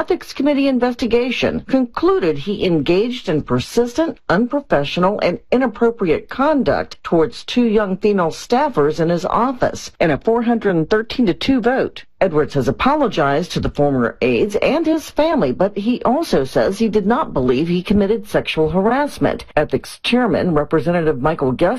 Ethics Committee investigation concluded he engaged in persistent, unprofessional, and inappropriate conduct towards 2 young female staffers in his office in a 413-2 vote. Edwards has apologized to the former aides and his family, but he also says he did not believe he committed sexual harassment. Ethics Chairman Representative Michael Guest